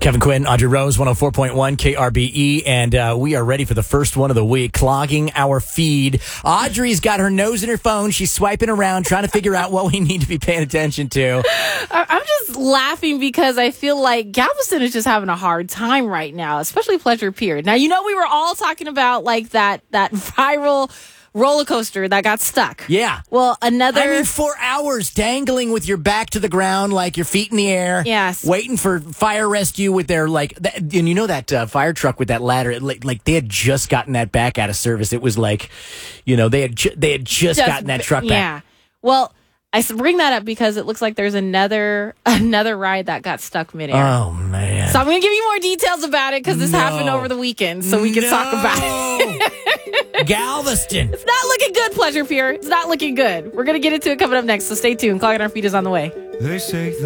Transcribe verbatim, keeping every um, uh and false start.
Kevin Quinn, Audrey Rose, one oh four point one K R B E, and uh, we are ready for the first one of the week, clogging our feed. Audrey's got her nose in her phone. She's swiping around, trying to figure out what we need to be paying attention to. I'm just laughing because I feel like Galveston is just having a hard time right now, especially Pleasure Pier. Now, you know, we were all talking about like that that viral roller coaster that got stuck. Yeah. Well, another... I mean, four hours dangling with your back to the ground, like your feet in the air. Yes. Waiting for fire rescue with their, like... That, and you know that uh, fire truck with that ladder, it, like, like they had just gotten that back out of service. It was like, you know, they had, ju- they had just, just gotten that truck back. Yeah. Well... I bring that up because it looks like there's another another ride that got stuck midair. Oh, man. So I'm going to give you more details about it because this no. happened over the weekend, so we can no. talk about it. Galveston. It's not looking good, Pleasure Pier. It's not looking good. We're going to get into it coming up next, so stay tuned. Clogging Our Feet is on the way. They say